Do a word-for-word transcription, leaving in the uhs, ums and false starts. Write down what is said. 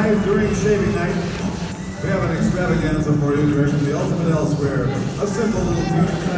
Tonight, during shaving night, we have an extravaganza for you directed the Ultimate Elsewhere. A simple little tune